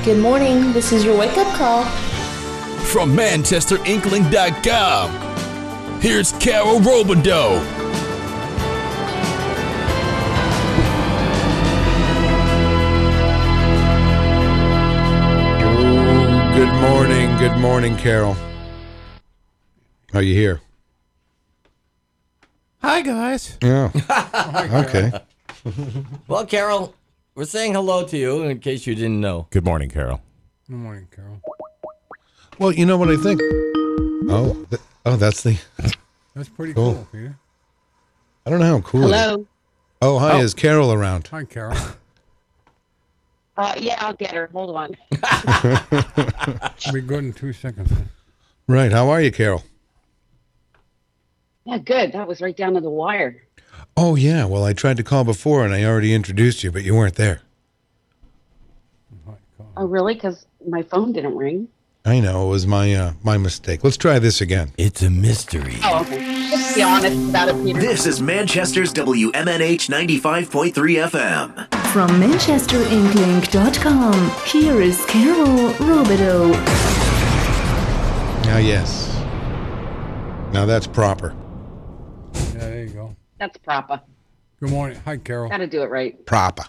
Good morning. This is your wake-up call. From ManchesterInkling.com, here's Carol Robideau. Good morning, Carol. Are you here? Hi, guys. Yeah. Okay. Well, Carol, we're saying hello to you in case you didn't know. Good morning, Carol. Good morning, Carol. Well, you know what I think? That's pretty cool. cool, Peter. I don't know how cool it is. Hello. Oh, hi. Is Carol around? Hi, Carol. Yeah, I'll get her. Hold on. We'll be good in 2 seconds. Right. How are you, Carol? Yeah, good. That was right down to the wire. Oh, yeah. Well, I tried to call before, and I already introduced you, but you weren't there. Oh, really? Because my phone didn't ring. I know. It was my mistake. Let's try this again. It's a mystery. Oh, okay. Just be honest about it, Peter. This is Manchester's WMNH 95.3 FM. From ManchesterInkling.com, here is Carol Robideau. Now, yes. Now that's proper. Yeah, there you go. That's proper. Good morning. Hi, Carol. Got to do it right. Proper.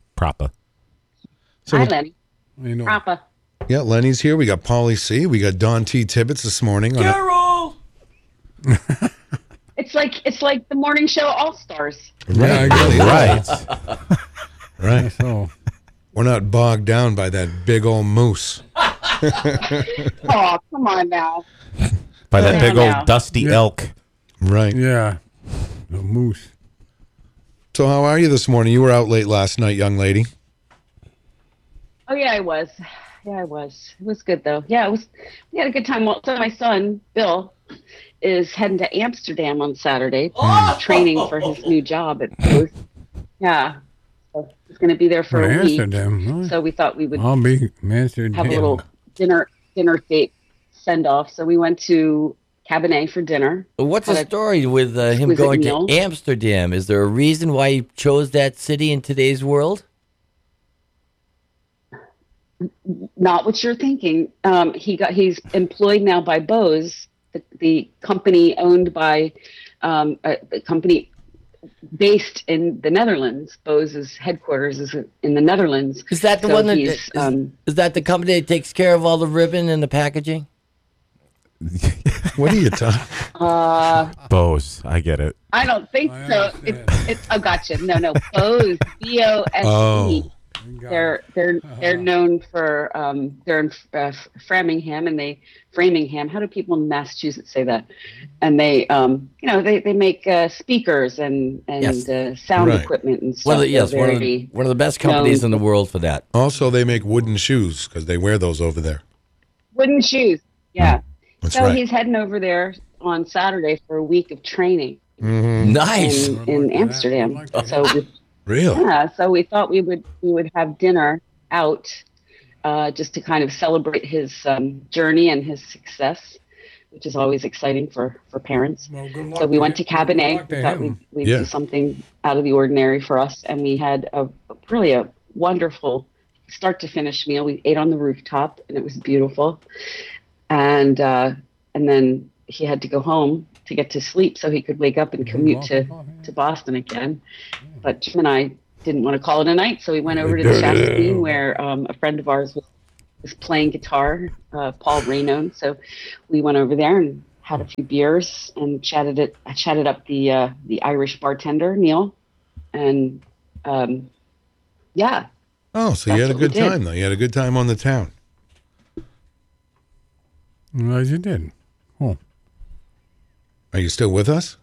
So, Hi, Lenny. How you doing? Proper. yeah, Lenny's here. We got Paulie C. We got Don T. Tibbetts this morning. Carol! It's like the morning show All Stars. Yeah, I Really, guess right. so. We're not bogged down by that big old moose. Oh, come on now. By that big Yeah. old dusty elk. Right. Yeah. The moose. So how are you this morning? You were out late last night, young lady. Oh, yeah, I was. Yeah, I was. It was good, though. Yeah, it was. We had a good time. So my son, Bill, is heading to Amsterdam on Saturday, training for his new job at Booth. Yeah. So he's going to be there for a week. Amsterdam. Huh? So we thought we would I'll be Amsterdam. have a little dinner date send-off. So we went to Cabernet for dinner. What's the story with him Was it going Neil? to Amsterdam? Is there a reason why he chose that city in today's world? Not what you're thinking. He's employed now by Bose, the company owned by a company based in the Netherlands. Bose's headquarters is in the Netherlands. Is that the So one that he's, is that the company that takes care of all the ribbon and the packaging? What are you talking? Bose. I get it. I don't think I so. understand. It's gotcha. No, Bose, B-O-S-E. Oh. They're known for they're in Framingham and Framingham. How do people in Massachusetts say that? And they they make speakers and Yes. sound Right. equipment and stuff. One of They're one of the best companies known in the world for that. Also, they make wooden shoes because they wear those over there. wooden shoes. Yeah. That's So right. he's heading over there on Saturday for a week of training Nice. in Amsterdam. like that. So Really? yeah, so we thought we would have dinner out just to kind of celebrate his journey and his success, which is always exciting for parents. Well, good luck So we to went to him. Good Cabernet. luck to We thought him. we'd Yeah. do something out of the ordinary for us, and we had a wonderful start to finish meal. We ate on the rooftop, and it was beautiful. And then he had to go home to get to sleep so he could wake up and commute to Boston again. But Jim and I didn't want to call it a night, so we went over to the Shasta where a friend of ours was playing guitar, Paul Raynone. So we went over there and had a few beers and chatted up the Irish bartender Neil, and yeah. Oh, so you That's had a what we good did. time, though. You had a good time on the town. Well, you did. Oh. Are you still with us?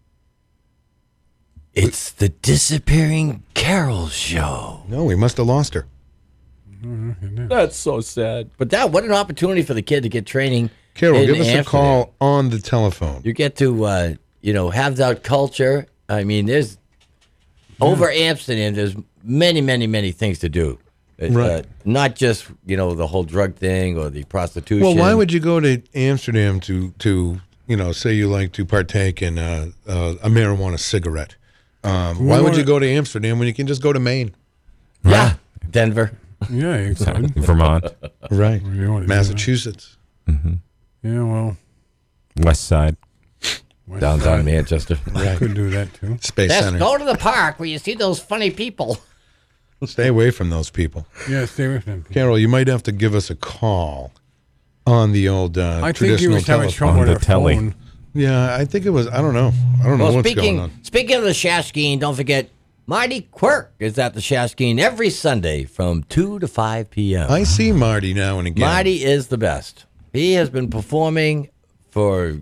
It's the Disappearing Carol show. No, we must have lost her. That's so sad. But what an opportunity for the kid to get training. Carol, in give us a Amsterdam. call on the telephone. You get to have that culture. I mean, there's over Amsterdam. There's many things to do. Right. Not just the whole drug thing or the prostitution. Well, why would you go to Amsterdam to say you like to partake in a marijuana cigarette? Why would you go to Amsterdam when you can just go to Maine? Yeah, Denver. Yeah, you could. Vermont, Right. You wanna do Massachusetts. that? Yeah, well, West Side. West Downtown Side. Manchester. Right. Could do that too. Space Let's Center. go to the park where you see those funny people. Stay away from those people. Yeah, stay with them. Carol, you might have to give us a call on the old I think he traditional was having telephone. trouble with On her the telly. phone. Yeah, I think it was. I don't know. I don't know Well, what's going on. speaking of the Shashkeen, don't forget Marty Quirk is at the Shashkeen every Sunday from 2 to 5 p.m. I see Marty now and again. Marty is the best. He has been performing for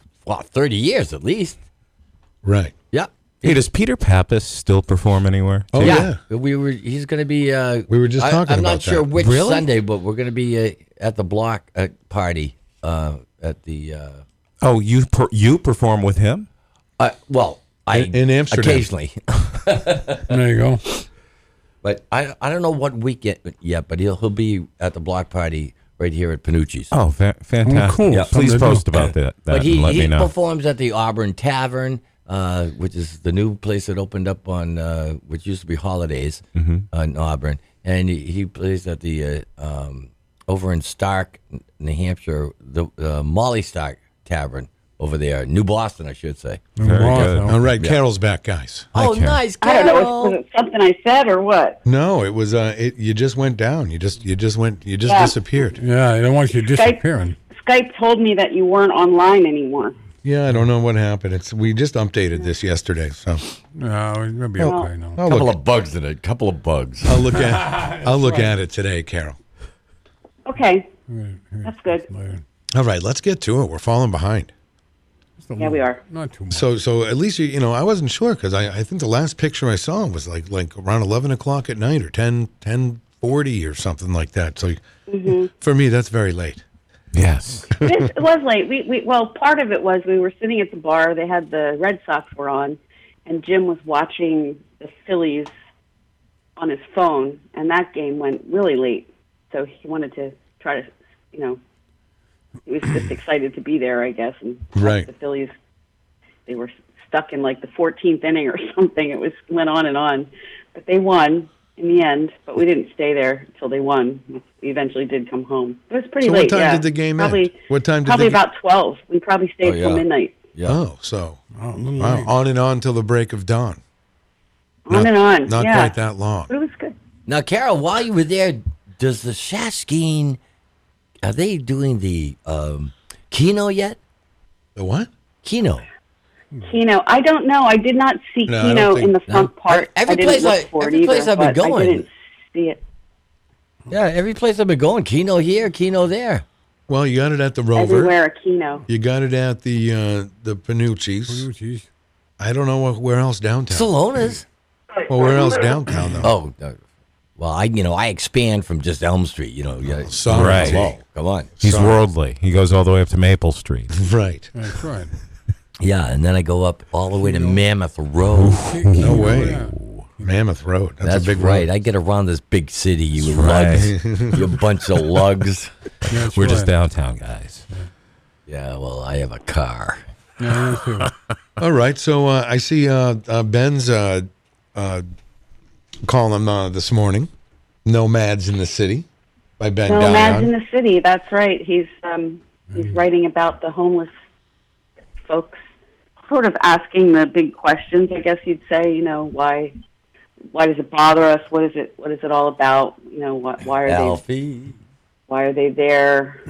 30 years at least. Right. Yep. Hey, does Peter Pappas still perform anywhere? Oh yeah. He's going to be. We were just talking I'm about not sure that. which Really? Sunday, but we're going to be at the block party at the. Oh, you perform with him? Well, I In Amsterdam. occasionally, There you go. but I don't know what weekend yet. But he'll be at the block party right here at Panucci's. Oh, fantastic. cool. Yeah, Something please to do. post about that But and let he me know. performs at the Auburn Tavern, which is the new place that opened up on which used to be Holidays in Auburn, and he plays at the over in Stark, New Hampshire, the Molly Stark Tavern over there, New Boston, I should say. Very good. All right, Carol's back, guys. Oh, Carol. nice, I don't know. Carol. Was it something I said or what? No, it was. You just went down. You just Yeah. disappeared. Yeah, I don't want you disappearing. Skype told me that you weren't online anymore. Yeah, I don't know what happened. We just updated this yesterday, so No, it'll be okay now. I'll Couple look. of bugs in it. Couple of bugs. I'll look at it today, Carol. Okay, that's good. Later. All right, let's get to it. We're falling behind. Just a Yeah, we are. Not too much. So at least I wasn't sure because I think the last picture I saw was like around 11 o'clock at night or 10:40 or something like that. So for me, that's very late. Yes. It was late. Well, part of it was we were sitting at the bar. They had the Red Sox were on, and Jim was watching the Phillies on his phone, and that game went really late. So he wanted to try to, he was just excited to be there, I guess. And Right. the Phillies, they were stuck in like the 14th inning or something. It went on and on, but they won in the end. But we didn't stay there until they won. We eventually did come home. It was pretty So late. what time yeah. did the game probably, end? What time did Probably the about 12. We probably stayed till yeah. midnight. Yeah. Oh, so Oh, a little wow, late. on and on till the break of dawn. On and on. Not yeah. quite that long. But it was good. Now, Carol, while you were there, does the Shashkeen, are they doing the Keno yet? The what? Keno. Keno, I don't know. I did not see No, I don't Keno think- in the front No. part. Every I didn't place look I- for it every place either, I've been but going. I didn't see it. Yeah, every place I've been going, Keno here, Keno there. Well, you got it at the Rover. Everywhere a Keno. You got it at the Panucci's. Oh, geez. I don't know where else downtown. Salona's. Well, where else downtown though? Oh, well, I expand from just Elm Street. Yeah, sorry. Right. Hello, come on. He's Sorry. worldly. He goes all the way up to Maple Street. Right. That's right. Yeah, and then I go up all the way to Mammoth Road. No way. Yeah. Mammoth Road. That's That's a big right. road. I get around this big city, you That's lugs, you bunch of lugs. That's We're just right. downtown guys. Yeah, well, I have a car. Yeah, me too. All right. So I see Ben's column this morning. Nomads in the City by Ben Nomads in Dion. the City. That's right. He's writing about the homeless folks, sort of asking the big questions. I guess you'd say. Why does it bother us? What is it all about? Why are Alfie. why are they there?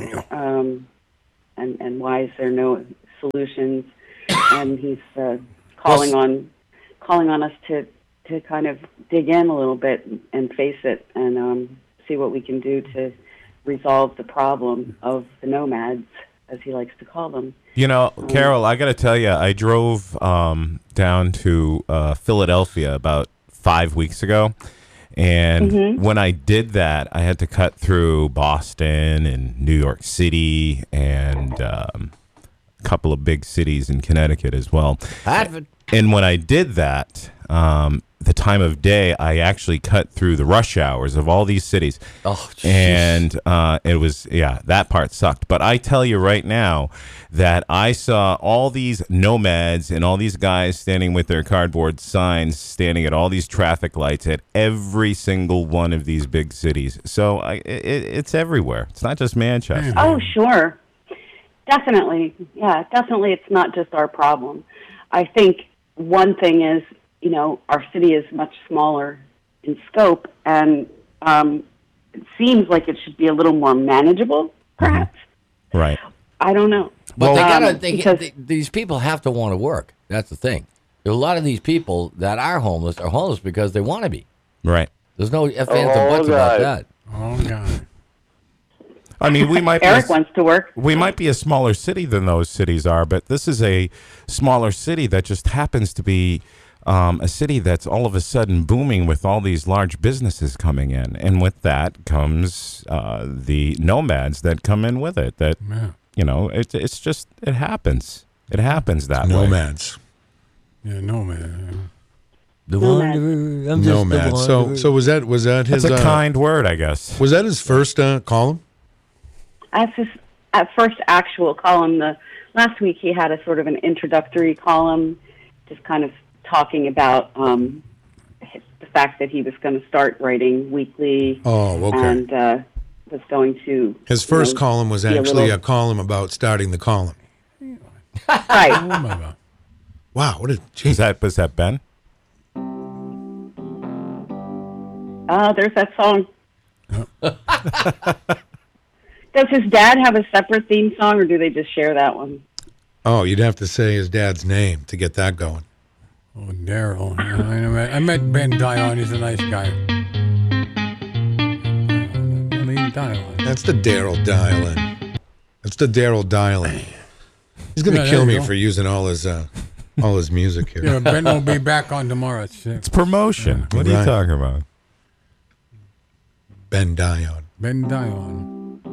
And why is there no solutions? And he's calling on us to kind of dig in a little bit and face it and see what we can do to resolve the problem of the nomads, as he likes to call them. Carol, I got to tell you, I drove down to Philadelphia about 5 weeks ago. And when I did that, I had to cut through Boston and New York City and a couple of big cities in Connecticut as well. Hartford. And when I did that, the time of day, I actually cut through the rush hours of all these cities. Oh, jeez. And it was, that part sucked. But I tell you right now that I saw all these nomads and all these guys standing with their cardboard signs, standing at all these traffic lights at every single one of these big cities. So it's everywhere. It's not just Manchester. Oh, sure. Definitely. Yeah, definitely it's not just our problem. I think one thing is, our city is much smaller in scope, and it seems like it should be a little more manageable, perhaps. Right. I don't know. But because these people have to want to work. That's the thing. There's a lot of these people that are homeless because they want to be. Right. There's no ifs, ands, or buts about that. Oh, God. I mean, we might Eric wants to work. We might be a smaller city than those cities are, but this is a smaller city that just happens to be a city that's all of a sudden booming with all these large businesses coming in. And with that comes the nomads that come in with it. That, it's just, it happens. It happens that way. Nomads. Yeah, nomad. The wanderer. I'm just Nomad. the wanderer. So was that his? That's a kind word, I guess. Was that his first column? That's his first actual column. Last week he had a sort of an introductory column, just kind of talking about the fact that he was going to start writing weekly. Oh, okay. And was going to. His first column was actually a column about starting the column. Right. Oh, my God. Wow, what a Was that Ben? There's that song. Does his dad have a separate theme song, or do they just share that one? Oh, you'd have to say his dad's name to get that going. Oh, Daryl. Yeah, I met Ben Dion. He's a nice guy. That's the Daryl dial-in. That's the Daryl dial-in. He's going to Yeah, kill there me you go. for using all his music here. Yeah, Ben will be back on tomorrow at 6. It's promotion. What are you Right. talking about? Ben Dion. Ben Dion.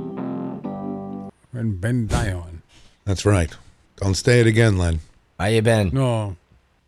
Ben Dion. That's right. Don't say it again, Len. How you been? No.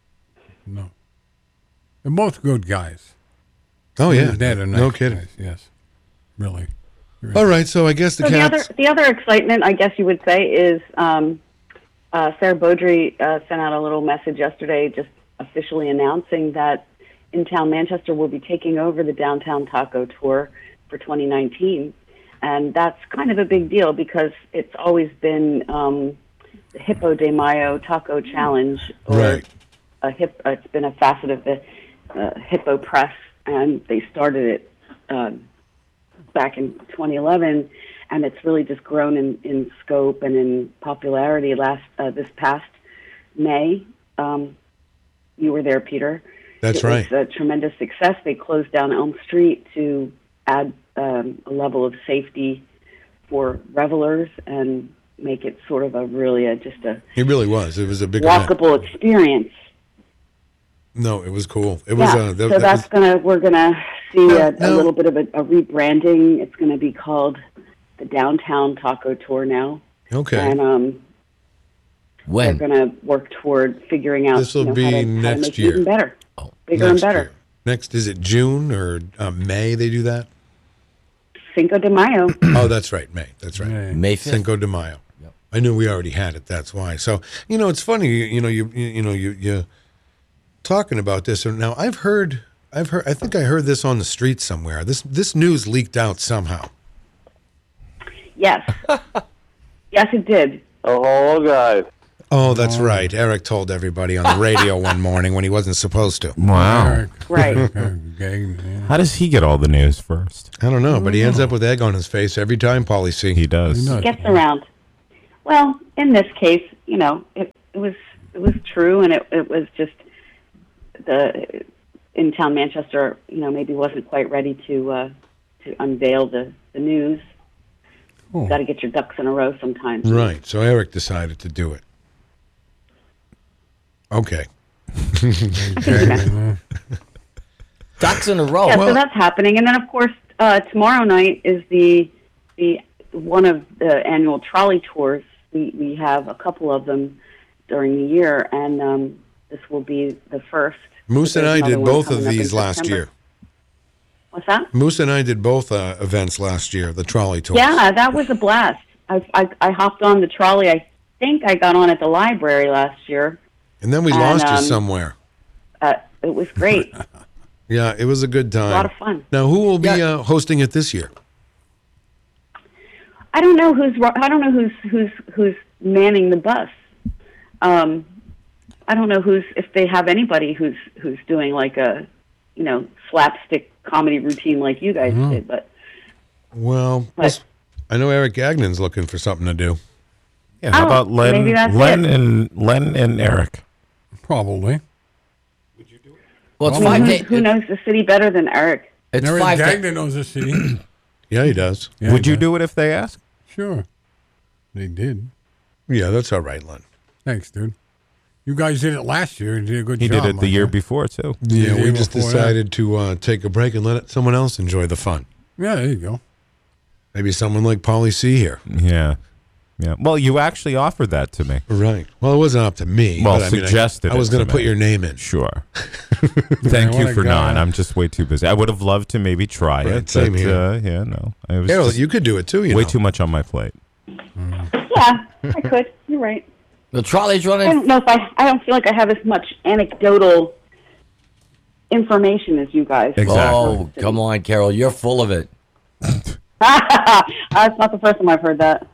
They're both good guys. Oh, yeah. His dad are nice No kidding. guys, yes. Really. All right, so I guess So the other excitement, I guess you would say, is Sarah Beaudry sent out a little message yesterday, just officially announcing that In Town Manchester will be taking over the Downtown Taco Tour for 2019, and that's kind of a big deal because it's always been the Hippo de Mayo Taco Challenge, or Right. it's been a facet of the Hippo Press, and they started it back in 2011, and it's really just grown in scope and in popularity. This past May, you were there, Peter. That's right. It was a tremendous success. They closed down Elm Street to add a level of safety for revelers and make it sort of It really was. It was a big event. walkable experience. No, it was cool. It was. We're gonna see a No. little bit of a rebranding. It's gonna be called the Downtown Taco Tour now, Okay. and they're When? gonna work toward figuring out This will how be to next make it year. even better, Oh, bigger Next and better. year. Next, is it June or May they do that? Cinco de Mayo. Oh, that's right, May. That's right. Yeah. May 5th. Cinco de Mayo. Yep. I knew we already had it. That's why. So it's funny. You talking about this. And now I've heard. I think I heard this on the street somewhere. This news leaked out somehow. Yes, yes, it did. Oh, guys. Oh, that's right. Eric told everybody on the radio one morning when he wasn't supposed to. Wow. Right. How does he get all the news first? I don't know, but he ends up with egg on his face every time, Paulie C. He does. Gets around. Well, in this case, it was true, and it was just the In Town Manchester, maybe wasn't quite ready to unveil the news. Oh. Got to get your ducks in a row sometimes. Right. So Eric decided to do it. Okay. Ducks in a row. Yeah, so that's happening, and then of course tomorrow night is the one of the annual trolley tours. We have a couple of them during the year, and this will be the first Moose and There's I did another one both of coming up in these last September. year. What's that? Moose and I did both events last year, the trolley tours. Yeah, that was a blast. I hopped on the trolley. I think I got on at the library last year. And then we And, lost you somewhere. It was great. Yeah, it was a good time. A lot of fun. Now, who will be hosting it this year? I don't know who's manning the bus. I don't know if they have anybody who's doing like a, slapstick comedy routine like you guys did, but Well, I know Eric Gagnon's looking for something to do. Yeah, how about maybe that's Len it. and Eric? Probably. Well, it's 5 to who knows the city better than Eric? It's Eric 5 to Gagnon knows the city. Yeah, he does. Yeah, Would he you does. do it if they ask? Sure. They did. Yeah, that's all right, Len. Thanks, dude. You guys did it last year and did a good He job. did it the Mike. year before too. Yeah, the we year just before that. decided to take a break and let someone else enjoy the fun. Yeah, there you go. Maybe someone like Paulie C here. Yeah, yeah. Well, you actually offered that to me. Right. Well, it wasn't up to me. Well, but, I mean, suggested I was it going to to put me. your name in. Sure. Thank what you a for guy. not. I'm just way too busy. I would have loved to maybe try Right, it. same but, here. Yeah, no. I was Carol, just you could do it too. way too much on my plate. Yeah, I could. You're right. The trolley's I running. don't know if I don't feel like I have as much anecdotal information as you guys. Exactly. Oh, come on, Carol. You're full of it. That's not the first time I've heard that.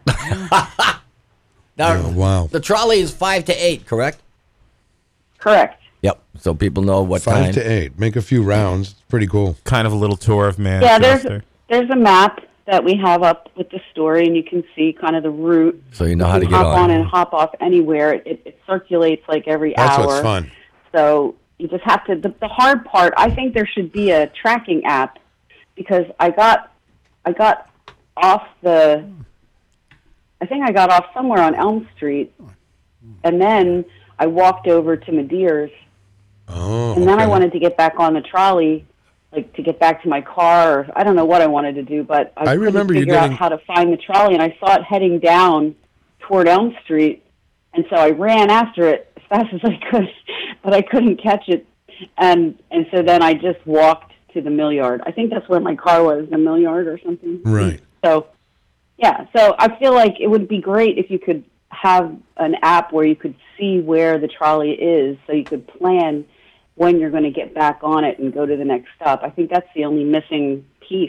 Now, Oh, wow. the trolley is 5 to 8, correct? Correct. Yep. So people know what 5 time. to 8. Make a few rounds. It's pretty cool. Kind of a little tour of Manchester. Yeah, there's a map that we have up with the story, and you can see kind of the route. So you know how to can get hop on. and hop off anywhere. It circulates like every That's hour. what's fun. So you just have to. The hard part, I think there should be a tracking app, because I got off the. I think I got off somewhere on Elm Street, and then I walked over to Madeir's, Oh, and then I okay. wanted to get back on the trolley, like to get back to my car. Or I don't know what I wanted to do, but I couldn't remember you figure out getting- how to find the trolley, and I saw it heading down toward Elm Street, and so I ran after it as fast as I could, but I couldn't catch it, and so then I just walked to the mill yard. I think that's where my car was, the mill yard or something. Right. So, yeah, so I feel like it would be great if you could have an app where you could see where the trolley is, so you could plan when you're going to get back on it and go to the next stop. I think that's the only missing piece.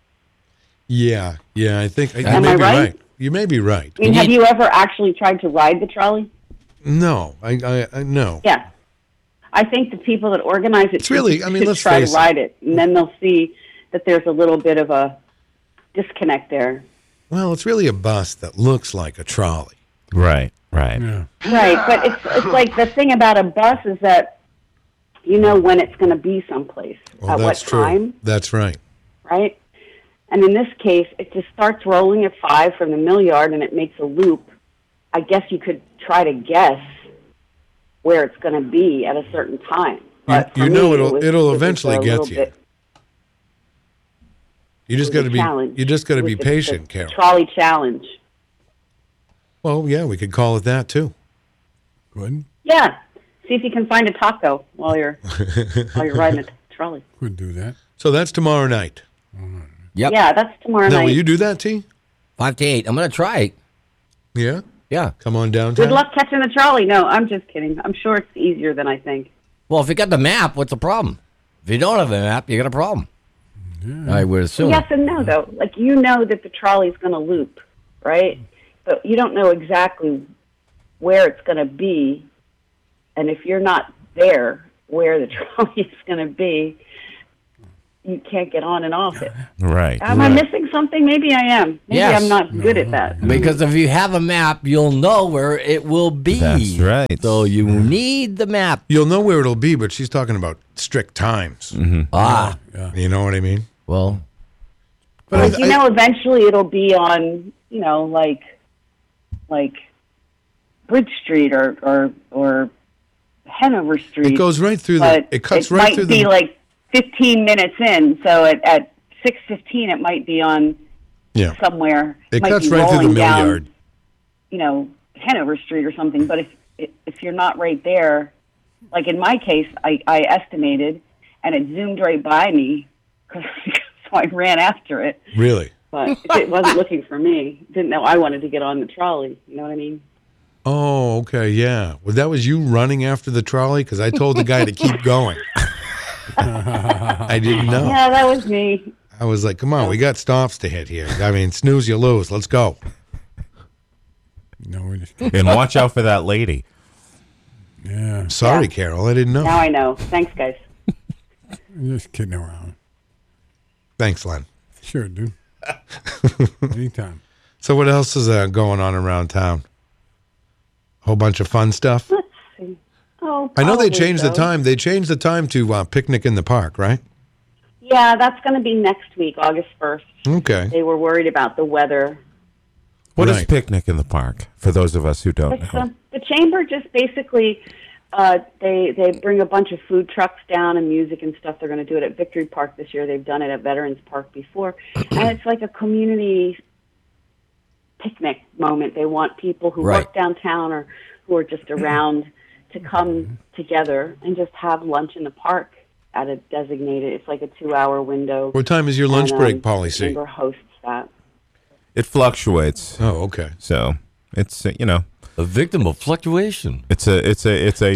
Yeah, I think you Am may I be right? right. You may be right. I mean, have you ever actually tried to ride the trolley? No, I no. Yeah. I think the people that organize it It's really- I mean, should let's try face to ride it, and then they'll see that there's a little bit of a disconnect there. Well, it's really a bus that looks like a trolley. Right, right. Yeah. Right, but it's like the thing about a bus is that you know when it's going to be someplace, Well, at what that's true. time, That's right. right? And in this case, it just starts rolling at 5 from the mill yard, and it makes a loop. I guess you could try to guess where it's going to be at a certain time. But You for know me, it'll it it'll was eventually a get little you. bit- You just it was got to a be challenge. you just got to It be was the patient, Carol. Trolley challenge. Well, yeah, we could call it that too. Good. Yeah. See if you can find a taco while you're riding a trolley. Could do that. So that's tomorrow night. Yep. Yeah, that's tomorrow Now, night. will you do that, T? 5 to 8. I'm going to try it. Yeah. Yeah. Come on downtown. Good luck catching the trolley. No, I'm just kidding. I'm sure it's easier than I think. Well, if you got the map, what's the problem? If you don't have a map, you got a problem. I would assume. Yes and no, though. Like, you know that the trolley's going to loop, right? But you don't know exactly where it's going to be. And if you're not there where the trolley is going to be, you can't get on and off it. Right. Am I missing something? Maybe I am. Maybe Yes. I'm not good at that. Because if you have a map, you'll know where it will be. That's right. So you need the map. You'll know where it'll be, but she's talking about strict times. Ah, You know what I mean? well, But Like, you know, eventually it'll be on, you know, like Bridge Street or Hanover Street. it goes right through the. but It cuts it right might through be the. like 15 minutes in. So at 6:15, it might be on Yeah. somewhere. It might cuts be right through the rolling mill down, yard. You know, Hanover Street or something. But if you're not right there, like in my case, I estimated, and it zoomed right by me, so I ran after it. Really? But it wasn't looking for me. Didn't know I wanted to get on the trolley. You know what I mean? Oh, okay, yeah. Well, that was you running after the trolley? Because I told the guy to keep going. I didn't know. Yeah, that was me. I was like, come on, we got stops to hit here. I mean, snooze, you lose. Let's go. No, we're just And watch out for that lady. yeah, Sorry, Yeah. Carol, I didn't know. Now I know. Thanks, guys. we're just kidding around. Thanks, Len. Sure, dude. Anytime. So what else is going on around town? Whole bunch of fun stuff? Let's see. Oh, I know they probably changed the so. time. They changed the time to picnic in the park, right? Yeah, that's going to be next week, August 1st. Okay. They were worried about the weather. What is Right. picnic in the park? For those of us who don't It's, know. the chamber just basically they bring a bunch of food trucks down and music and stuff. They're going to do it at Victory Park this year. They've done it at Veterans Park before, and it's like a community picnic moment. They want people who Right. work downtown or who are just around to come together and just have lunch in the park at a designated. It's like a 2-hour window. What time is your lunch And, break, the Polly C? chamber hosts that. It fluctuates. Oh, okay. So it's you know, A victim of fluctuation. it's a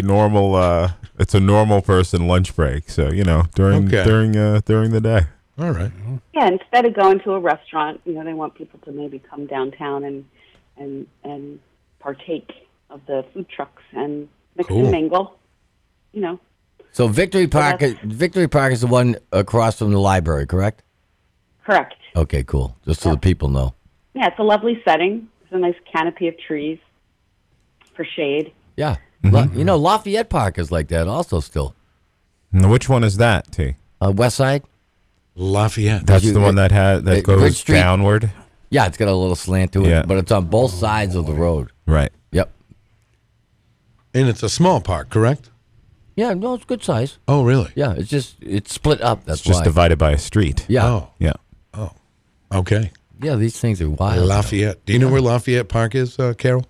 normal person lunch break. So you know during Okay. during the day. All right. Yeah, instead of going to a restaurant, they want people to maybe come downtown and partake of the food trucks and mix Cool. and mingle. So Victory Park, that's- Victory Park is the one across from the library, correct? Correct. Okay, cool. Just so the people know. Yeah, it's a lovely setting. There's a nice canopy of trees for shade. Yeah. Mm-hmm. Lafayette Park is like that also still. Now, which one is that, T? West Side? Lafayette. That's you- the one that Bridge goes Street. downward. Yeah, it's got a little slant to it, Yeah. but it's on both sides of the road. Right. Yep. And it's a small park, correct? Yeah, no, it's good size. Oh, really? Yeah, it's split up. That's It's just why. divided by a street. Yeah. Oh, Yeah. okay. Yeah, these things are wild. Lafayette. Do you know where Lafayette Park is, Carol?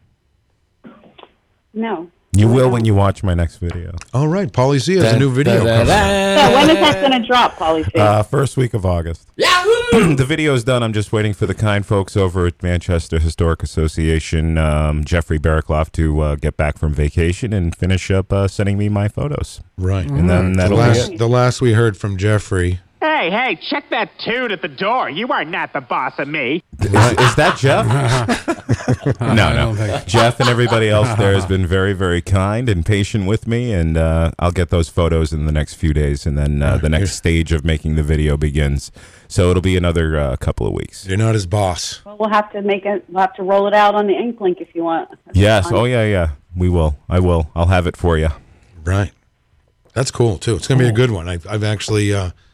No. You will when you watch my next video. All right. Polly C has a new video coming out. So when is that going to drop, Polly C? First week of August. Yahoo! The video is done. I'm just waiting for the kind folks over at Manchester Historic Association, Jeffrey Barraclough, to get back from vacation and finish up sending me my photos. Right. And then that'll be it. The last we heard from Jeffrey. Hey, check that tune at the door. You are not the boss of me. Is that Jeff? No. think- Jeff and everybody else there has been very, very kind and patient with me, and I'll get those photos in the next few days, and then the next stage of making the video begins. So it'll be another couple of weeks. You're not his boss. Well, we'll have to roll it out on the Ink Link if you want. Yes. Fun. Oh, yeah. We will. I will. I'll have it for you. Right. That's cool, too. It's going to be a good one. I've actually,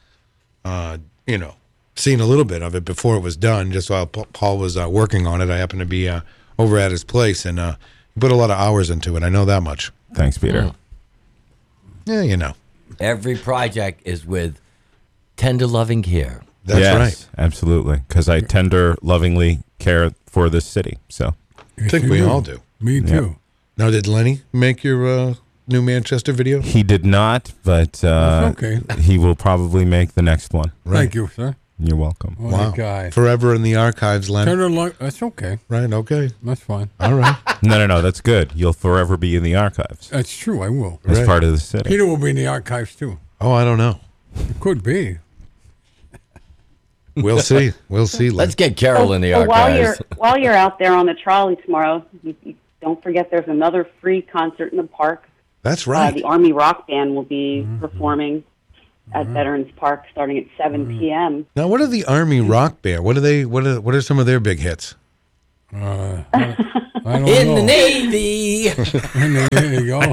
seen a little bit of it before it was done, just while Paul was working on it. I happened to be over at his place, and he put a lot of hours into it. I know that much. Thanks, Peter. Yeah, you know. Every project is with tender loving care. That's Yes, right. absolutely. Because I tender, lovingly care for this city. So I think we all do. Me too. Now, did Lenny make your new Manchester video? he did not, but okay. he will probably make the next one. Thank you, sir. You're welcome. What Wow. a guy. Forever in the archives, Len. Turn it like that's okay. Right, okay. That's fine. All right. No. That's good. You'll forever be in the archives That's true. I will. as Right. part of the city. Peter will be in the archives too. Oh, I don't know. It could be. We'll see. We'll see, Len. Let's get Carol in the So archives. while you're out there on the trolley tomorrow, you don't forget there's another free concert in the park. That's right. The Army Rock Band will be performing at Veterans Park starting at 7 p.m. Now, what are the Army Rock Band? What are they? What are some of their big hits? I don't In know. the Navy. There you go.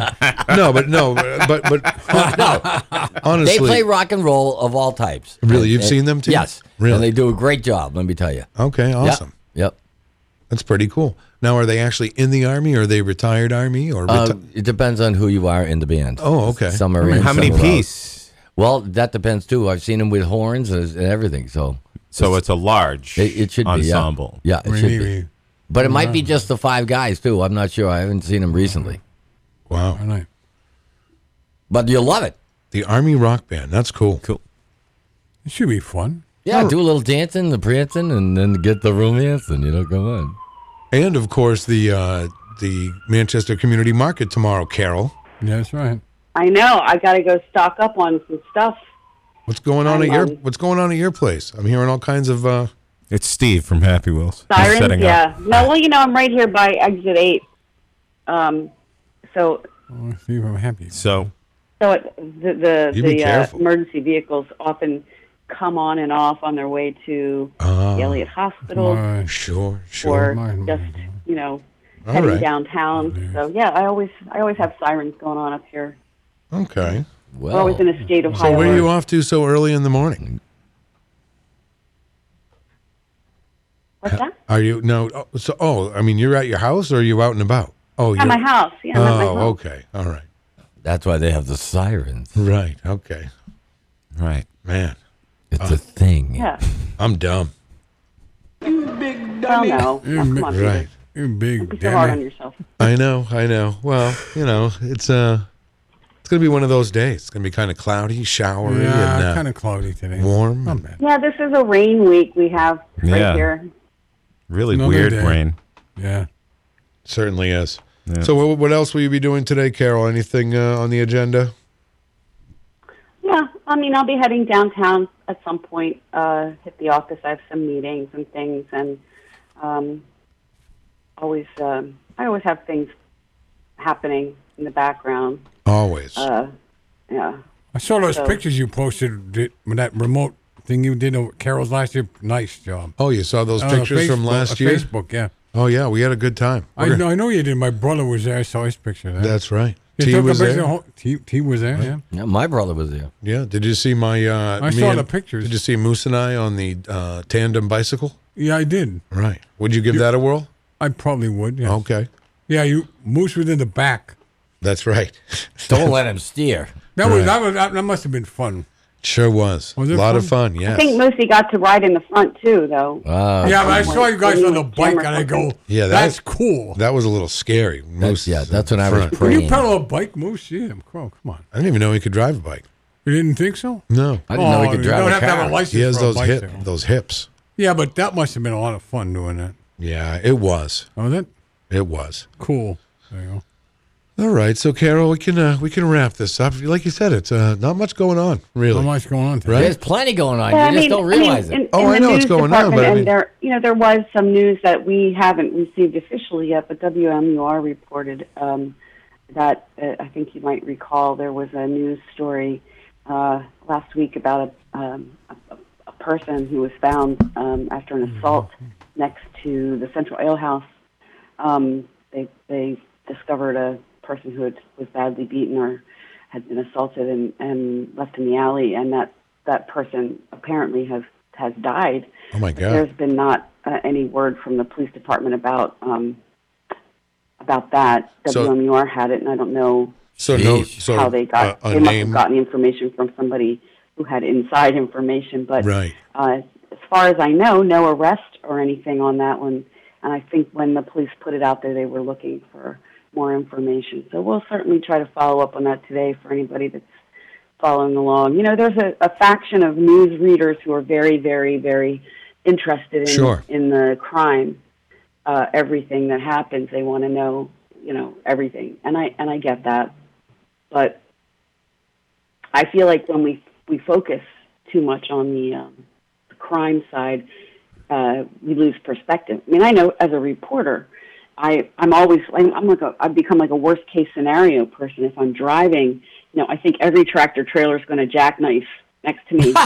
But honestly, They play rock and roll of all types. Really? You've seen them too? Yes. Really? And they do a great job, let me tell you. Okay, awesome. Yep. That's pretty cool. Now, are they actually in the Army, or are they retired Army, or? It depends on who you are in the band. Oh, okay. Some are in, How many some are out. piece? Well, that depends too. I've seen them with horns and everything. So So it's a large it should ensemble. be. Yeah, it should be. Maybe. But it might be just the 5 guys too. I'm not sure. I haven't seen them recently. Wow. All right. But you'll love it. The Army Rock Band. That's cool. Cool. It should be fun. Yeah, do a little dancing, the prancing, and then get the romance, and come on. And of course the Manchester Community Market tomorrow, Carol. Yeah, that's right. I know. I got to go stock up on some stuff. What's going on at your place? I'm hearing all kinds of. It's Steve from Happy Wheels. He's Sirens, setting yeah. up. No, well, I'm right here by Exit 8. So Steve, I'm happy. So the emergency vehicles often come on and off on their way to the Elliott Hospital. Right. Sure. Or just, heading right. downtown. So, yeah, I always have sirens going on up here. Okay. We're always in a state of high So where are you alert. off to so early in the morning? What's that? Are you I mean, you're at your house or are you out and about? Oh, At my house. Yeah, I'm at my home. Okay. All right. That's why they have the sirens. Right. Okay. Right. Man, It's a thing. Yeah. I'm dumb. Well, no. Come on, Right. You big Don't be so hard on dummy. yourself. I know. Well, it's gonna be one of those days. It's gonna be kind of cloudy, showery, Yeah, and kind of cloudy today. warm. Not bad. Yeah, this is a rain week we have right Yeah. here. Really Another weird day. rain. Yeah. Certainly is. Yeah. So, what else will you be doing today, Carol? Anything on the agenda? Yeah, I mean, I'll be heading downtown at some point, hit the office. I have some meetings and things, and I always have things happening in the background. Always. Yeah. I saw those So- pictures you posted with that remote thing you did over Carol's last year. Nice job. Oh, you saw those pictures from last year? Facebook, yeah. Oh yeah, we had a good time. I know you did. My brother was there. I saw his picture there. That's right. You T took a was picture there. of the whole- T was there, yeah. Yeah, my brother was there. Yeah. Did you see my? I saw the pictures. Did you see Moose and I on the tandem bicycle? Yeah, I did. Right. Would you give that a whirl? I probably would, yeah. Okay. Yeah, Moose was in the back. That's right. Don't let him steer. That must have been fun. Sure was. Was A it lot fun? of fun. I Yes. think Moosey got to ride in the front, too, though. Yeah, but I saw you guys on the bike, and I go, Yeah, that's cool. That was a little scary. Moose That's when I was front. Can praying. you pedal a bike, Moose? Yeah, come on. I didn't even know he could drive a bike. You didn't think so? No. I didn't know he could you drive don't a have to have car. a license He has for a those bicycle. those hips. Yeah, but that must have been a lot of fun doing that. Yeah, it was. Oh, that It was. cool. There you go. All right, so Carol, we can wrap this up. Like you said, it's not much going on, really. Not much going on today. Right? There's plenty going on. Yeah, You just don't realize it. Oh, I the know what's news going on, but department, I and mean- there was some news that we haven't received officially yet, but WMUR reported that I think you might recall there was a news story last week about a person who was found after an assault next to the Central Ale House. They discovered a person who was badly beaten or had been assaulted and left in the alley, and that person apparently has died. Oh my God. There's been not any word from the police department about that. So- WMUR had it, and I don't know So how they got. a They must name. have gotten the information from somebody who had inside information. But Right. as far as I know, no arrest or anything on that one. And I think when the police put it out there, they were looking for more information. So we'll certainly try to follow up on that today for anybody that's following along. There's a faction of news readers who are very, very, very interested in the crime, everything that happens. They want to know, everything, and I get that. But I feel like when we focus too much on the crime side, we lose perspective. I mean, I know as a reporter, I've become like a worst case scenario person. If I'm driving, I think every tractor trailer is going to jackknife next to me,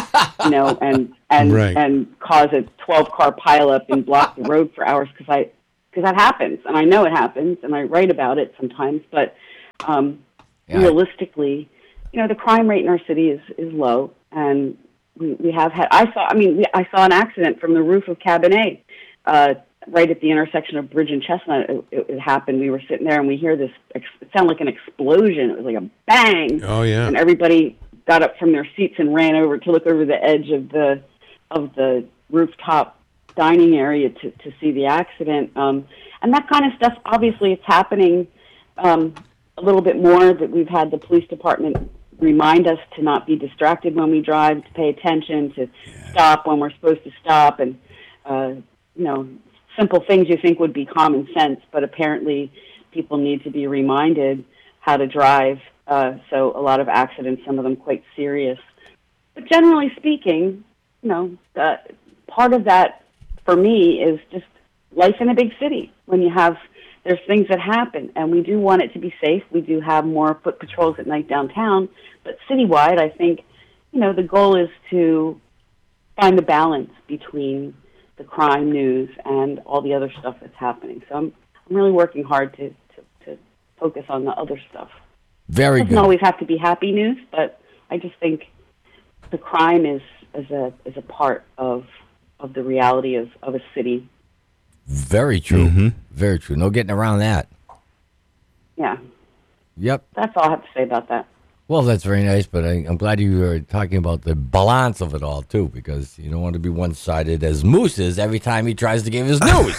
and cause a 12-car pileup and block the road for hours because that happens, and I know it happens, and I write about it sometimes. But realistically, the crime rate in our city is low, and we have had. I saw an accident from the roof of Cabinet, right at the intersection of Bridge and Chestnut. It happened. We were sitting there, and we hear this. It sounded like an explosion. It was like a bang. Oh yeah. And everybody got up from their seats and ran over to look over the edge of the rooftop dining area to see the accident. And that kind of stuff. Obviously, it's happening a little bit more. That we've had the police department remind us to not be distracted when we drive, to pay attention, to stop when we're supposed to stop, and simple things you think would be common sense, but apparently people need to be reminded how to drive. So a lot of accidents, some of them quite serious. But generally speaking, part of that for me is just life in a big city. When there's things that happen, and we do want it to be safe. We do have more foot patrols at night downtown, but citywide, I think, the goal is to find the balance between the crime news and all the other stuff that's happening. So I'm really working hard to focus on the other stuff. Very good. It doesn't always have to be happy news, but I just think the crime is a part of the reality of a city. Very true. Mm-hmm. Very true. No getting around that. Yeah. Yep. That's all I have to say about that. Well, that's very nice, but I'm glad you were talking about the balance of it all, too, because you don't want to be one-sided as Moose is every time he tries to give his news.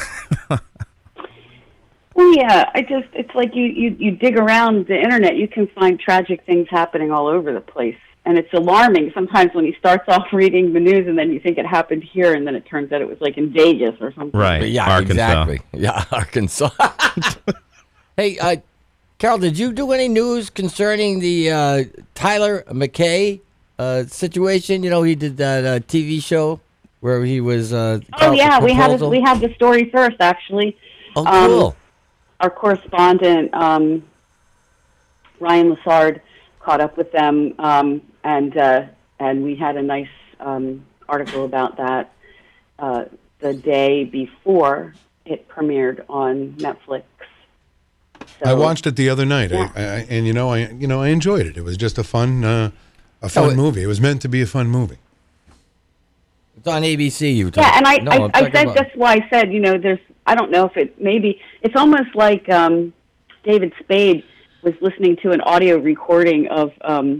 Well, yeah, it's like you dig around the internet, you can find tragic things happening all over the place. And it's alarming sometimes when he starts off reading the news and then you think it happened here and then it turns out it was like in Vegas or something. Right. But yeah, Arkansas. Exactly. Yeah, Arkansas. Hey, Carol, did you do any news concerning the Tyler McKay situation? He did that TV show where he was. Oh yeah, we had the story first actually. Oh, cool. Our correspondent Ryan Lassard caught up with them, and we had a nice article about that the day before it premiered on Netflix. So, I watched it the other night, yeah. I enjoyed it. It was just a fun movie. It was meant to be a fun movie. It's on ABC. Yeah, and I said that's why I said I don't know if it's almost like David Spade was listening to an audio recording of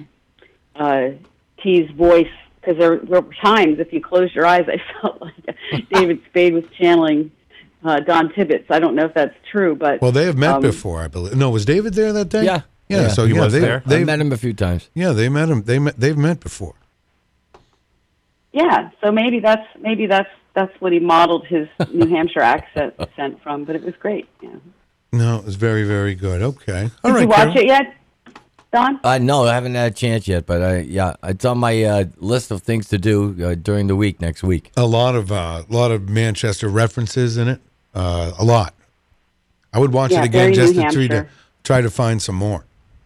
T's voice, because there were times if you closed your eyes, I felt like David Spade was channeling Don Tibbetts. I don't know if that's true, but well, they have met before, I believe. No, was David there that day? Yeah. So he was there. I met him a few times. Yeah, they met him. They've met before. Yeah, so maybe that's what he modeled his New Hampshire accent from. But it was great. Yeah. No, it was very, very good. Okay. All right. Did you watch it yet, Don? No, I haven't had a chance yet, but it's on my list of things to do during the week next week. A lot of Manchester references in it. A lot. I would watch it again just to try to find some more.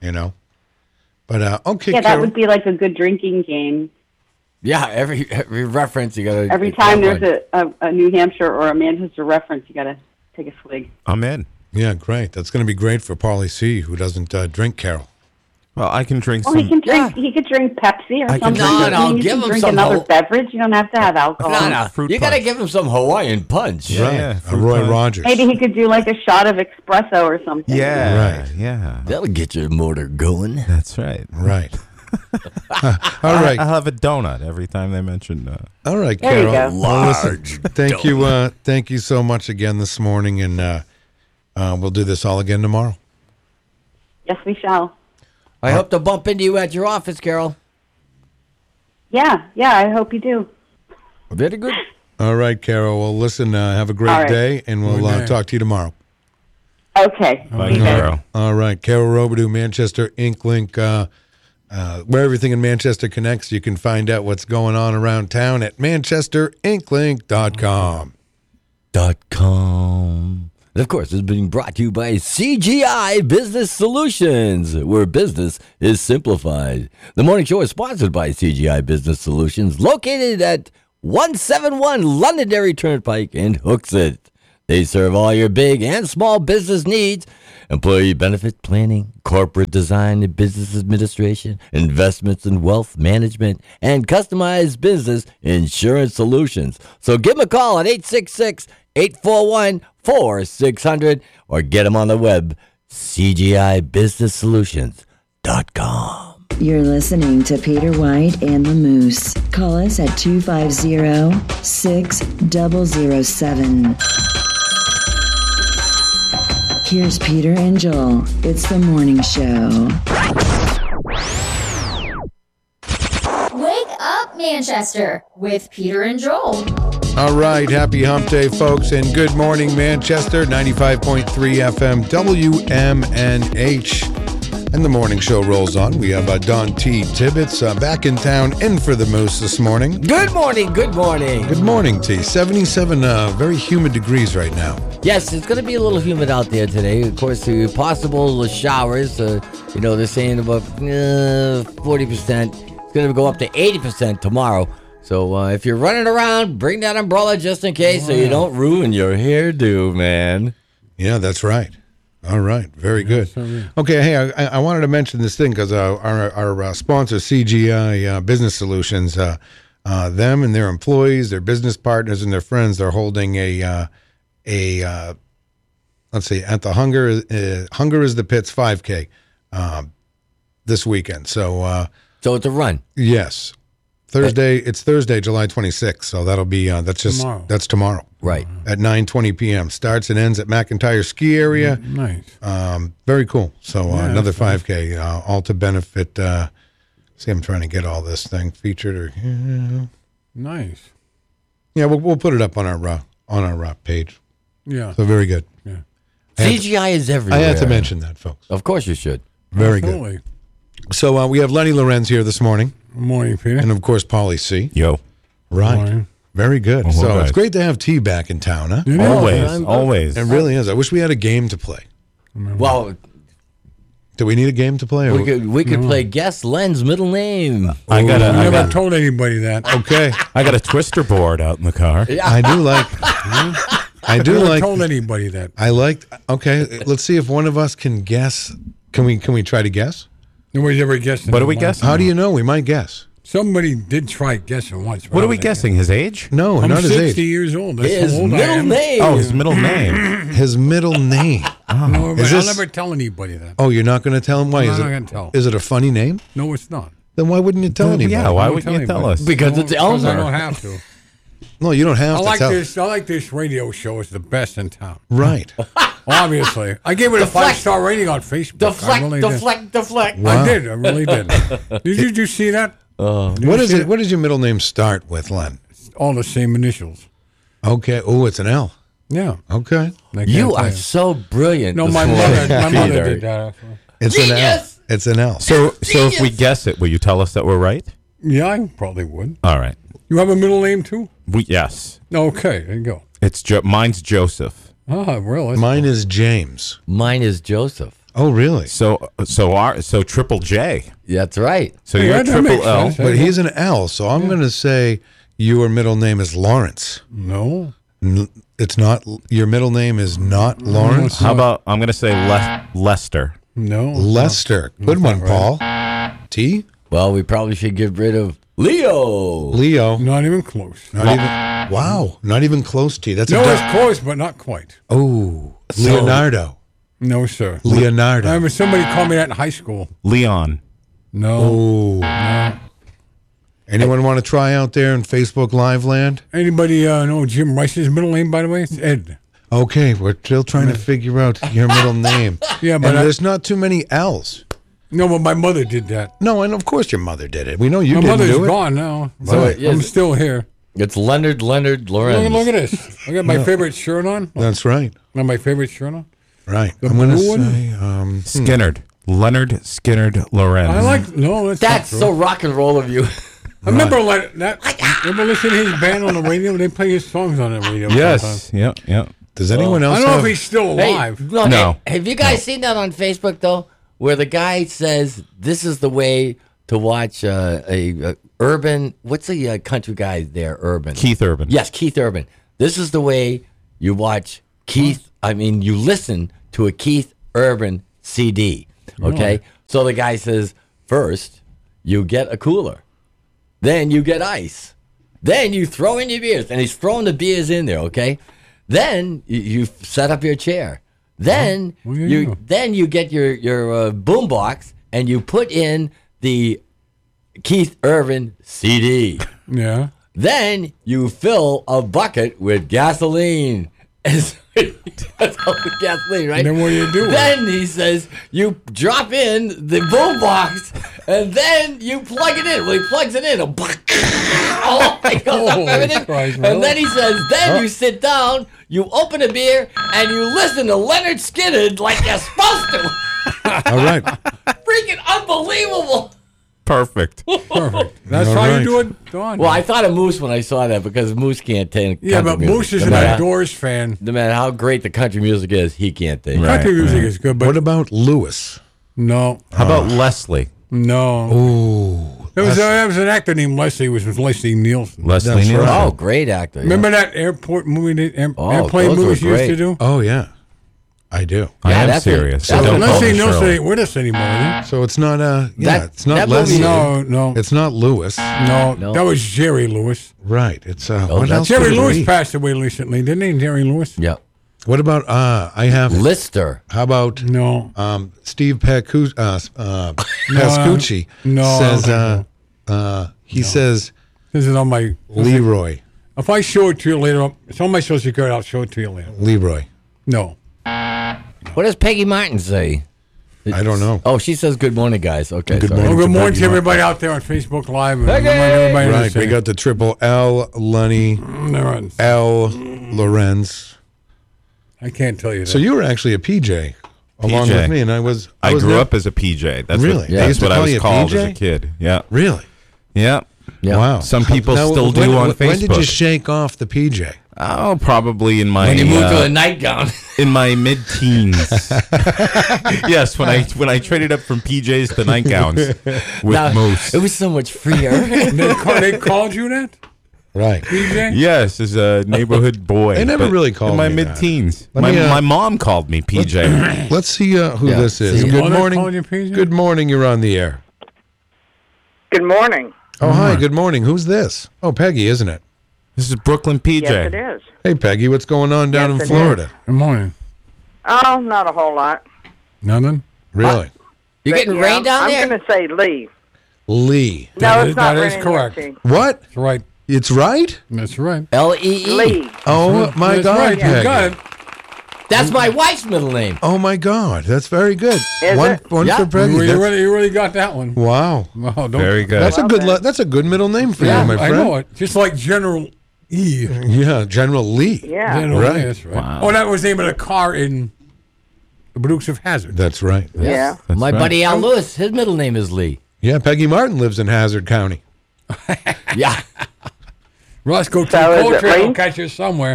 But okay. Yeah, that would be like a good drinking game. Yeah, every reference you gotta. Every time there's a New Hampshire or a Manchester reference, you gotta take a swig. I'm in. Yeah, great. That's going to be great for Paulie C, who doesn't drink, Carol. Well, I can drink some. He can drink. Yeah. He could drink Pepsi or something. No, give him drink some another beverage. You don't have to have alcohol. No. You got to give him some Hawaiian punch. Yeah, Roy Rogers. Maybe he could do like a shot of espresso or something. Yeah, right. Yeah, that'll get your motor going. That's right. Right. All right. I'll have a donut every time they mention. All right, there Carol. You go. Large. Thank you so much again this morning, and we'll do this all again tomorrow. Yes, we shall. I hope to bump into you at your office, Carol. Yeah, I hope you do. Very good. All right, Carol. Well, listen, have a great day, and we'll talk to you tomorrow. Okay. Bye, Carol. All right, Carol Robidoux, Manchester Ink Link, where everything in Manchester connects. You can find out what's going on around town at manchesterinklink.com. And of course, it's being brought to you by CGI Business Solutions, where business is simplified. The morning show is sponsored by CGI Business Solutions, located at 171 Londonderry Turnpike in Hooksett. They serve all your big and small business needs: employee benefit planning, corporate design and business administration, investments and wealth management, and customized business insurance solutions. So give them a call at 866-841-4600 or get them on the web, CGIBusinessSolutions.com. You're listening to Peter White and the Moose. Call us at 250-6007. Here's Peter and Joel. It's the morning show. Manchester with Peter and Joel. All right, happy hump day, folks, and good morning, Manchester. 95.3 FM, WMNH. And the morning show rolls on. We have Don T. Tibbetts back in town in for the Moose this morning. Good morning, good morning. Good morning, T. 77 very humid degrees right now. Yes, it's going to be a little humid out there today. Of course, possible showers. They're saying about 40%. It's going to go up to 80% tomorrow. So if you're running around, bring that umbrella just in case so you don't ruin your hairdo, man. Yeah, that's right. All right, very good. Okay, hey, I wanted to mention this thing because our sponsor, CGI Business Solutions, them and their employees, their business partners, and their friends, they're holding let's see, at the Hunger is the Pits 5K this weekend. So it's a run. Yes. It's Thursday, July 26th, so that'll be that's tomorrow. Right. At 9:20 p.m. Starts and ends at McIntyre Ski Area. Nice. Very cool. So another 5K, all to benefit. See, I'm trying to get all this thing featured. Nice. Yeah, we'll put it up on our page. Yeah. So very good. Yeah. CGI is everywhere. I had to mention that, folks. Of course you should. Very Absolutely. good. So we have Lenny Lorenz here this morning. Good morning, Peter. And, of course, Paulie C. Yo. Right. Morning. Very good. All So right. it's great to have T back in town, huh? Always. It really is. I wish we had a game to play. Well, do we need a game to play? we could play guess Len's middle name. I never told anybody that. Okay. I got a twister board out in the car. I do like. I do never like. told anybody that. I liked. Okay, let's see if one of us can guess. Can we try to guess? Nobody's ever guessed. What are we guessing? How do you know? We might guess. Somebody did try guessing once. What are we guessing? His age? No, I'm not his 60 age. years old. That's His how old I middle am. name. Oh, his middle name. His middle name. No, but Is I'll this- never tell anybody that. Oh, you're not going to tell him why? I'm Is not it? gonna tell. Is it a funny name? No, it's not. Then why wouldn't you tell anybody? Yeah, why I wouldn't won't you tell tell anybody. us? Because it's Because I Elmer. don't have to. No, you don't have I to like tell. this. I like this radio show. It's the best in town. Right. Obviously, I gave it a Deflect. 5-star rating on Facebook. Deflect, I really did. deflect. Wow. I did. I really did. Did you see that? What is it? What does your middle name start with, Len? All the same initials. Okay. Oh, it's an L. Yeah. Okay. I can't You tell are so brilliant. No, this my morning, mother Peter. did that. Actually. It's an L. Genius! It's an L. So if we guess it, will you tell us that we're right? Yeah, I probably would. All right. You have a middle name too? Yes. Okay, there you go. Mine's Joseph. Oh, really? Mine is James. Mine is Joseph. Oh, really? So Triple J. That's right. So Yeah, you're that Triple makes L. sense. But he's an L, so I'm going to say your middle name is Lawrence. No. It's not. Your middle name is not Lawrence. How about I'm going to say Lester. No. Lester? Good one, Paul. T. Well, we probably should get rid of Leo. Leo. Not even close. Not even. Wow. Not even close. T. That's No, a. it's close, but not quite. Oh, Leonardo. No, sir. Leonardo. I remember somebody called me that in high school. Leon. No. Oh. Anyone want to try out there in Facebook Live land? Anybody know Jim Rice's middle name, by the way? It's Ed. Okay, we're still trying to figure out your middle name. Yeah, but and there's not too many L's. No, but my mother did that. No, and of course your mother did it. We know you My didn't mother's do it. gone now. So But it is- I'm still here. It's Leonard Lorenz. Look at this. I got my favorite shirt on. That's right. Got my favorite shirt on. Right. The I'm going to blue one? say Skinnerd. Leonard Skinnerd Lorenz. I like no. That's not so true. rock and roll of you. I remember like that. Remember listening to his band on the radio? They play his songs on the radio. Yes. Yep. Yep. Does anyone else I don't know have... if he's still alive. Hey, No. Have you guys seen that on Facebook though, where the guy says this is the way to watch a urban? What's the country guy there? Urban. Keith Urban. Yes, Keith Urban. This is the way you watch Keith. I mean, you listen to a Keith Urban CD. Okay, so the guy says first you get a cooler, then you get ice, then you throw in your beers, and he's throwing the beers in there. Okay, then you set up your chair. Then you get your boom box and you put in the Keith Urban CD. Yeah. Then you fill a bucket with gasoline. That's all the gasoline, right? And then what do you do? Then he says you drop in the boom box And then you plug it in. Well, he plugs it in. Oh, it goes up everything. Christ, And really? then he says, then you sit down, you open a beer, and you listen to Leonard Skinner like you're supposed to. All right. Freaking unbelievable. Perfect. Perfect. That's All how right. you do it, Don. Well, I thought of Moose when I saw that because Moose can't take yeah, country but music. Moose is No an matter- Doors fan. No matter how great the country music is, he can't take it. Right. Country music is good, but What about Lewis? no, How about Leslie? no. Ooh. There was an actor named Leslie. It was Leslie Nielsen. Leslie That's Nielsen. right. Oh, great actor. yeah. Remember that airport movie that airplane those were movies used to great. do? Oh, yeah. I do. I am that's serious. that was Don't a- call Leslie me Nielsen Shirley. ain't with us anymore. Is So it's not That- it's not that movie- Leslie. he? No. It's not Lewis. No, No. that was Jerry Lewis. Right. It's what that's else Jerry could it Lewis be? passed away recently, didn't he? Jerry Lewis? Yeah. What about I have Lister. how about No. Steve Pascucci no, says no. he says This is on my. Leroy. If I show it to you later, it's on my social security. I'll show it to you later. Leroy. No. What does Peggy Martin say? I don't know. Oh, she says good morning, guys. Okay. Good sorry. morning. Well, good morning to Peggy everybody out there on Facebook Live. And Peggy! everybody Right. listening. We got the triple L Lunny Lawrence. L Lorenz. I can't tell you that. So you were actually a PJ along PJ. with me, and I was I grew there- up as a PJ. That's Really? what, They that's used to what I call was you called PJ? as a kid. Yeah. Really? Yeah. Yeah. Wow. Some people Now, still do when- on When did you Facebook. shake off the PJ? Oh, probably in my When you moved to a nightgown. in my mid-teens. Yes, when I traded up from PJs to nightgowns with Now, Moose. It was so much freer. they called you that? Right. PJ? Yes, as a neighborhood boy. They never but really called in my me that. mid-teens. Let My, me, my mom called me PJ. Let's see who Yeah. this is. See, Good Mother morning. called you PJ? Good morning. You're on the air. Good morning. Oh, hi. Good morning. Who's this? Oh, Peggy, isn't it? This is Brooklyn PJ. Yes, it is. Hey, Peggy, what's going on down Yes, in it Florida? Good morning. Oh, not a whole lot. Nothing? Really? You getting But, rain down there? I'm going to say Lee. Lee. No, That it's is- not that is raining correct. here, T. What? That's right. It's right? That's right. L-E-E. Lee. Oh, my That's God, right. You Peggy. got it. That's my wife's middle name. Oh, my God. That's very good. Is it? One Yeah. for Peggy. You That's- really got that one. wow. Wow, don't, Very good. That's a Well good. then. That's a good middle name for Yeah, you, my I friend. know it. Just like General E. Yeah, General Lee. Yeah. General Right. E, that's right. Wow. Oh, that was the name of the car in The Dukes of Hazzard. That's right. Yeah. That's My right. buddy Al Lewis, his middle name is Lee. Yeah, Peggy Martin lives in Hazard County. Yeah. Roscoe T. So is it Coltrane will Lee? catch you somewhere.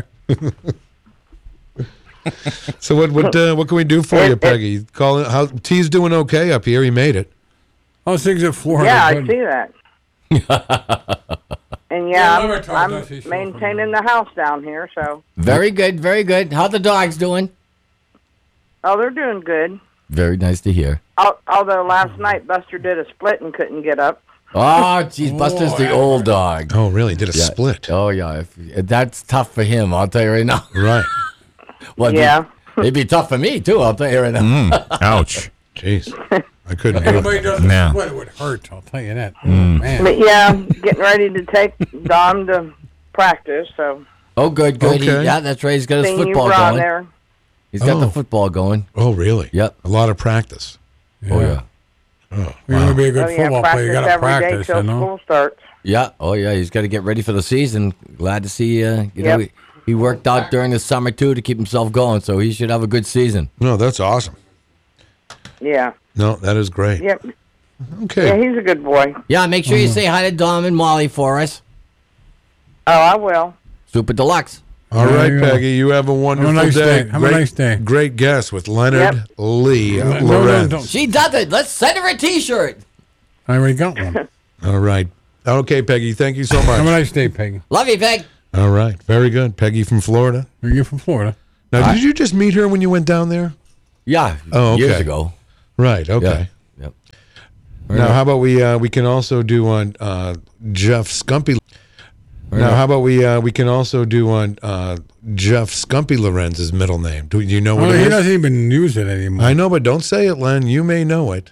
So what can we do for It- you, it- Peggy? Call it. How T's doing okay up here. He made it. How's things at Florida? Yeah, I Good. see that. And Yeah, yeah, let her talk, I'm don't she? She'll maintaining the house down here, so. Very good, very good. How the dogs doing? Oh, they're doing good. Very nice to hear. Although last night Buster did a split and couldn't get up. Oh, geez, Buster's the old dog. Oh, really? Did a Yeah. split. Oh, yeah. That's tough for him, I'll tell you right now. Right. Well, Yeah. It'd be tough for me, too, I'll tell you right now. Ouch. Jeez. I couldn't do Anybody it. does a Nah. split, it would hurt. I'll tell you that. Oh, man. But yeah, getting ready to take Dom to practice, so. Oh, good, good. Okay. Yeah, that's right. He's got his Seeing you football brought going. there. He's got the Oh. football going. Oh, really? Yep. A lot of practice. Oh, yeah. Oh, You're going to be a good Oh, yeah, football player. You got to every day practice, till you know. school starts. Yeah. Oh, yeah. He's got to get ready for the season. Glad to see, you know, Yep. he worked out during the summer, too, to keep himself going, so he should have a good season. no, that's awesome. Yeah. No, that is great. Yep. Yeah, Okay. he's a good boy. Yeah, make sure you say hi to Dom and Molly for us. Oh, I will. Super Deluxe. All There right, you go. Peggy. You have a wonderful nice day. day. Have a nice day. Great guest with Leonard Yep. Lee No, Lorenz. don't. She does it. Let's send her a T-shirt. I already got one. All right. Okay, Peggy. Thank you so Have a much. nice day, Peggy. Love you, Peg. All right. Very good. Peggy from Florida. Are you from Florida? Now, did you just meet her when you went down there? Yeah. Oh, okay. Years ago. Right. Okay. Yeah. Yep. Now, how about we can also do on Jeff Scumpy. Now, how about we can also do on Jeff Scumpy Lorenz's middle name? Do you know what Well, it he is? doesn't even use it anymore. I know, but don't say it, Len. You may know it.